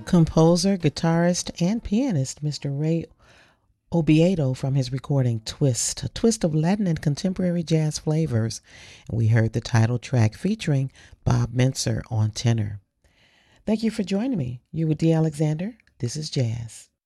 Composer, guitarist, and pianist Mr. Ray Obiedo from his recording Twist, a twist of Latin and contemporary jazz flavors. And we heard the title track featuring Bob Mintzer on tenor. Thank you for joining me. You're with Dee Alexander. This is Jazz.